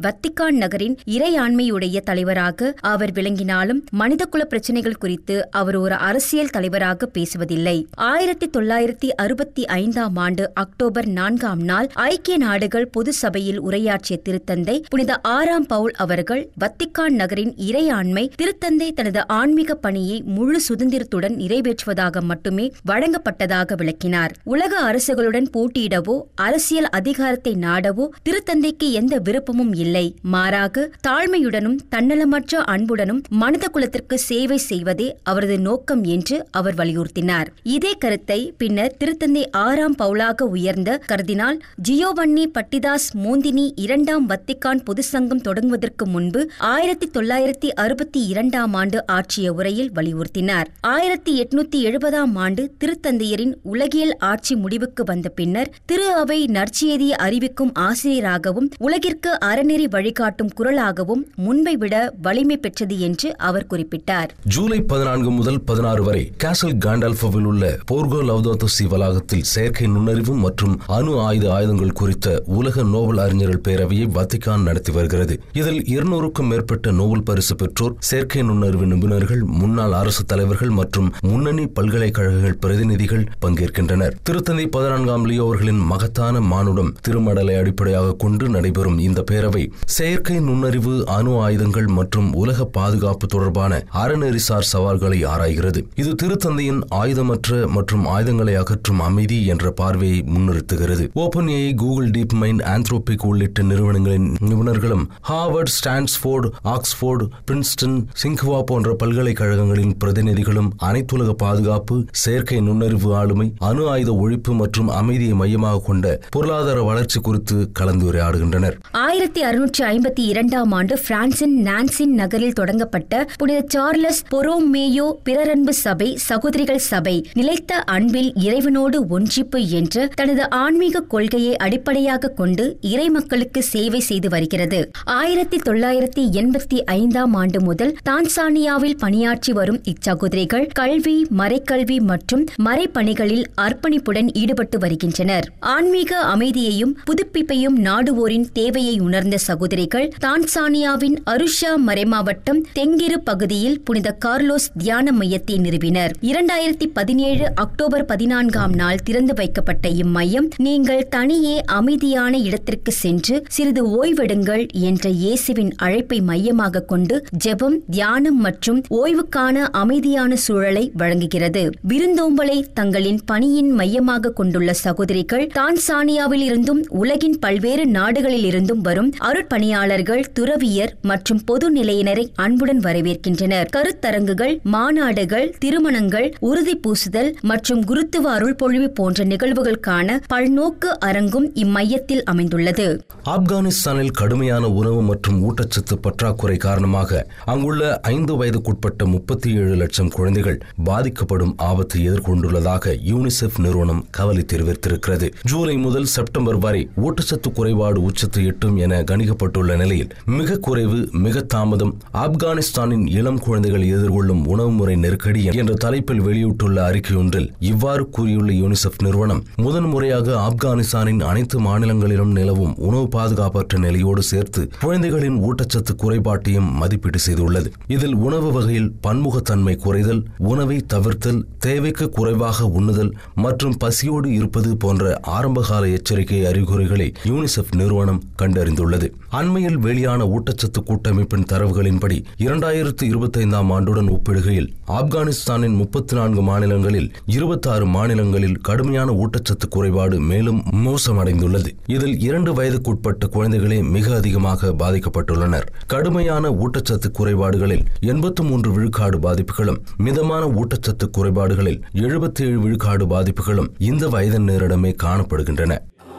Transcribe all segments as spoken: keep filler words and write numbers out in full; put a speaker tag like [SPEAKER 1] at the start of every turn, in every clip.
[SPEAKER 1] Vatican நகரின் இறையாண்மையுடைய தலைவராக அவர் விளங்கினாலும் மனிதகுல பிரச்சினைகள் குறித்து அவர் ஒரு அரசியல் தலைவராக பேசுவதில்லை. ஆயிரத்தி தொள்ளாயிரத்தி அறுபத்தி ஐந்தாம் ஆண்டு அக்டோபர் நான்காம் நாள் ஐக்கிய நாடுகள் பொது சபையில் உரையாற்றிய திருத்தந்தை புனித ஆறாம் பவுல் அவர்கள் வத்திக்கான் நகரின் இறையாண்மை திருத்தந்தை தனது ஆன்மீக பணியை முழு சுதந்திரத்துடன் நிறைவேற்றுவதாக மட்டுமே வழங்கப்பட்டதாக விளக்கினார். உலக அரசுகளுடன் போட்டியிடவோ அரசியல் அதிகாரத்தை நாடவோ திருத்தந்தைக்கு எந்த விருப்பமும் இல்லை. மாறாக தாழ்மையுடனும் தன்னலமற்ற அன்புடனும் மனித குலத்திற்கு சேவை செய்வதே அவரது நோக்கம் என்று அவர் வலியுறுத்தினார். இதே கருத்தை பின்னர் திருத்தந்தை ஆறாம் பவுலாக உயர்ந்த கர்தினால் ஜியோவன்னி பட்டிதாஸ் மோந்தினி இரண்டாம் வத்திக்கான் பொது சங்கம் தொடங்குவதற்கு முன்பு ஆயிரத்தி தொள்ளாயிரத்தி அறுபத்தி இரண்டாம் ஆண்டு ஆற்றிய உரையில் வலியுறுத்தினார். ஆயிரத்தி எட்நூத்தி எழுபதாம் ஆண்டு திருத்தந்தையரின் உலகியல் ஆட்சி முடிவுக்கு வந்த பின்னர் திரு அவை நற்செய்தியை அறிவிக்கும் ஆசிரியராகவும் உலகிற்கு அறநெறி வழிகாட்டும் குரலாகவும் முன்பை விட வலிமை பெற்றது என்று அவர் குறிப்பிட்டார்.
[SPEAKER 2] ஜூலை பதினான்கு முதல் பதினாறு வரை கேசல் காண்டால்ஃபோவில் உள்ள போர்கோ லவ்தோதோ சி வளாகத்தில் செயற்கை நுண்ணறிவு மற்றும் அணு ஆயுத ஆயுதங்கள் குறித்த உலக நோபல் அறிஞர்கள் பேரவையை வத்திக்கான் நடத்தி வருகிறது. இதில் இருநூறுக்கும் மேற்பட்ட நோபல் பரிசு பெற்றோர், செயற்கை நுண்ணறிவு நிபுணர்கள், முன்னாள் அரசு தலைவர்கள் மற்றும் முன்னணி பல்கலைக்கழகங்கள் பிரதிநிதிகள் பங்கேற்கின்றனர். திருத்தந்தை பதினான்காம் லியோ அவர்களின் மகத்தான மானுடம் திருமடலை அடிப்படையாக கொண்டு நடைபெறும் இந்த பேரவை செயற்கை நுண்ணறிவு, அணு ஆயுதங்கள் மற்றும் உலக பாதுகாப்பு தொடர்பான அறநெறிசார் சவால்களை ஆராய்கிறது. இது திருத்தந்தையின் ஆயுதமற்ற மற்றும் ஆயுதங்களை அகற்றும் அமைதி என்ற பார்வையை முன்னிறுத்துகிறது. Open AI, Google deep mind, Anthropic உள்ளிட்ட நிறுவனங்களின் நிபுணர்களும் ஹார்வர்ட், ஸ்டான்ஸ்போர்டு, ஆக்ஸ்போர்டு, பிரின்ஸ்டன், சிங்ஹுவா போன்ற பல்கலைக்கழகங்களின் பிரதிநிதிகளும் அனைத்துலக பாதுகாப்பு, செயற்கை நுண்ணறிவு ஆளுமை, அணு ஆயுத ஒழிப்பு மற்றும் அமைதியை மையமாக கொண்ட பொருளாதார வளர்ச்சி குறித்து கலந்துரையாடுகின்றனர்.
[SPEAKER 1] ஆயிரத்தி அறுநூற்றி ஐம்பத்தி இரண்டாம் ஆண்டு பிரான்சின் நான்சின் நகரில் தொடங்கப்பட்ட புனித சார்லஸ் பொரோமேயோ பிறரன்பு சபை சகோதரிகள் சபை நிலைத்த அன்பில் இறைவனோடு ஒன்றிப்பு என்ற தனது ஆன்மீக கொள்கையை அடிப்படையாக கொண்டு இறை மக்களுக்கு சேவை செய்து வருகிறது. ஆயிரத்தி தொள்ளாயிரத்தி எண்பத்தி ஐந்தாம் ஆண்டு முதல் தான்சானியாவில் பணியாற்றி வரும் இச்சகோதரிகள் கல்வி, மறைக்கல்வி மற்றும் மறைப்பணிகளில் அர்ப்பணிப்புடன் ஈடுபட்டு வருகின்றனர். ஆன்மீக அமைதியையும் புதுப்பிப்பையும் நாடுவோரின் தேவையை உணர்ந்த சகோதரிகள் தான்சானியாவின் அருஷா மறைமாவட்டம் தெங்கிரு பகுதியில் புனித கார்லோஸ் தியான மையத்தை நிறுவினர். இரண்டாயிரத்தி பதினேழு அக்டோபர் பதினான்காம் நாள் திறந்து வைக்கப்பட்ட இம்மையம் நீங்கள் தனியே அமைதியான இடத்திற்கு சென்று சிறிது ஓய்வெடுங்கள் என்ற இயேசுவின் அழைப்பை மையமாக கொண்டு ஜெபம், தியானம் மற்றும் ஓய்வுக்கான அமைதியான சூழலை வழங்குகிறது. விருந்தோம்பலை தங்களின் பணியின் மையமாக கொண்டுள்ள சகோதரிகள் தான்சானியாவில் இருந்தும் உலகின் பல்வேறு நாடுகளில் இருந்தும் வரும் அருட்பணியாளர்கள், துறவியர் மற்றும் பொது நிலையினரை அன்புடன் வரவேற்கின்றனர். கருத்தரங்குகள், மாநாடுகள், திருமணங்கள், உறுதி பூசுதல் மற்றும் குருத்துவ அருள் பொழிவு போன்ற நிகழ்வுகளுக்கான பல்நோக்கு அரங்கும் இம்மையத்தில் அமைந்துள்ளது.
[SPEAKER 2] ஆப்கானிஸ்தானில் கடுமையான உணவு மற்றும் ஊட்டச்சத்து பற்றாக்குறை காரணமாக அங்குள்ள ஐந்து வயதுக்குட்பட்ட முப்பத்தி ஏழு லட்சம் குழந்தைகள் பாதிக்கப்படும் ஆபத்தை எதிர்கொண்டுள்ளதாக யூனிசெஃப் நிறுவனம் கவலை தெரிவித்திருக்கிறது. ஜூலை முதல் செப்டம்பர் வரை ஊட்டச்சத்து குறைபாடு உச்சத்தை எட்டும் என கணிக்கப்பட்டுள்ள நிலையில் மிக குறைவு, மிக தாமதம், ஆப்கானிஸ்தானின் இளம் குழந்தைகள் எதிர்கொள்ளும் உணவு முறை நெருக்கடி என்ற தலைப்பில் வெளியிட்டுள்ள அறிக்கை ஒன்றில் இவ்வாறு கூறியுள்ள யூனிசெஃப் நிறுவனம் முதன் முறையாக ஆப்கானிஸ்தானின் அனைத்து மாநிலங்களிலும் நிலவும் உணவு பாதுகாப்பற்ற நிலையோடு சேர்த்து குழந்தைகளின் ஊட்டச்சத்து குறைபாட்டையும் மதிப்பீடு செய்துள்ளது. இதில் உணவு வகையில் பன்முகத்தன்மை குறைதல், உணவை தவிர்த்தல், தேவைக்கு குறைவாக உண்ணுதல் மற்றும் பசியோடு இருப்பது போன்ற ஆரம்பகால எச்சரிக்கை அறிகுறிகளை யூனிசெஃப் நிறுவனம் கண்டறிந்துள்ளது. அண்மையில் வெளியான ஊட்டச்சத்து கூட்டமைப்பின் தரவுகளின்படி இரண்டாயிரத்து இருபத்தி ஐந்தாம் ஆண்டுடன் ஒப்பிடுகையில் ஆப்கானிஸ்தானின் முப்பத்தி நான்கு மாநிலங்களில் இருபத்தி ஆறு மாநிலங்களில் கடுமையான ஊட்டச்சத்து குறைபாடு மேலும் மோசமடைந்துள்ளது. இதில் இரண்டு வயதுக்குட்பட்ட குழந்தைகளே மிக அதிகமாக பாதிக்கப்பட்டுள்ளனர். கடுமையான ஊட்டச்சத்து குறைபாடுகளில் எண்பத்தி மூன்று விழுக்காடு பாதிப்புகளும், மிதமான ஊட்டச்சத்து குறைபாடுகளில் எழுபத்தி ஏழு விழுக்காடு பாதிப்புகளும் இந்த வயதினரிடமே காணப்படுகின்றன.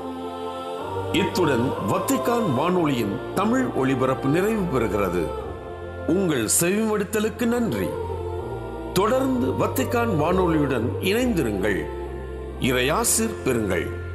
[SPEAKER 3] இத்துடன் வத்திக்கான் வானொலியின் தமிழ் ஒளிபரப்பு நிறைவு பெறுகிறது. உங்கள் செவிமடுத்தலுக்கு நன்றி. தொடர்ந்து வத்திக்கான் வானொலியுடன் இணைந்திருங்கள். இறையாசிர் பெறுங்கள்.